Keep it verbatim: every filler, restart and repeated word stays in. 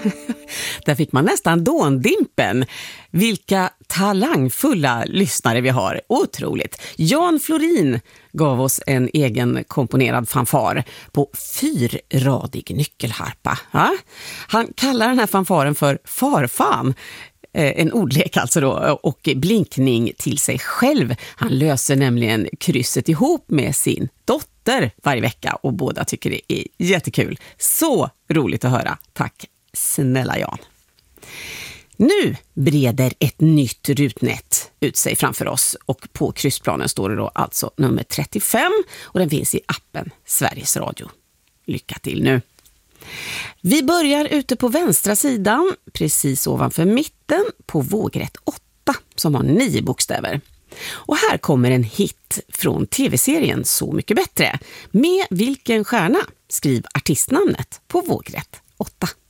Där fick man nästan dåndimpen. Vilka talangfulla lyssnare vi har. Otroligt. Jan Florin gav oss en egen komponerad fanfar på fyrradig nyckelharpa. Ja? Han kallar den här fanfaren för farfan. En ordlek alltså då, och blinkning till sig själv. Han löser nämligen krysset ihop med sin dotter varje vecka och båda tycker det är jättekul. Så roligt att höra. Tack snälla Jan. Nu breder ett nytt rutnät ut sig framför oss och på kryssplanen står det då alltså nummer trettiofem och den finns i appen Sveriges Radio. Lycka till nu! Vi börjar ute på vänstra sidan, precis ovanför mitten på vågrätt åtta som har nio bokstäver. Och här kommer en hit från tv-serien Så mycket bättre. Med vilken stjärna? Skriv artistnamnet på vågrätt åtta.